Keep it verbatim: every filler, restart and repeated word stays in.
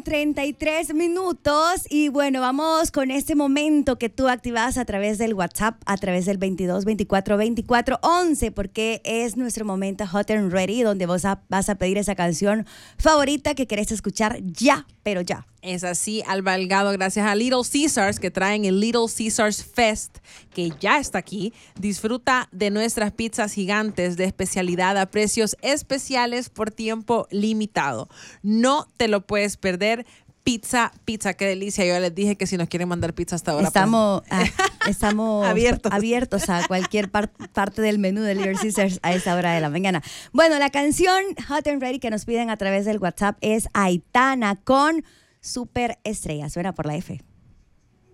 treinta y tres minutos y bueno, vamos con este momento que tú activas a través del WhatsApp, a través del veintidós veinticuatro veinticuatro once, porque es nuestro momento Hot and Ready, donde vos a, vas a pedir esa canción favorita que querés escuchar ya, pero ya. Es así, Alba Delgado, gracias a Little Caesars que traen el Little Caesars Fest, que ya está aquí. Disfruta de nuestras pizzas gigantes de especialidad a precios especiales por tiempo limitado. No te lo puedes perder. Pizza, pizza, qué delicia. Yo les dije que si nos quieren mandar pizza hasta ahora. Estamos, pues, ah, estamos abiertos. abiertos a cualquier par, parte del menú de Little Caesars a esa hora de la mañana. Bueno, la canción Hot and Ready que nos piden a través del WhatsApp es Aitana con Superestrella. Suena por la F.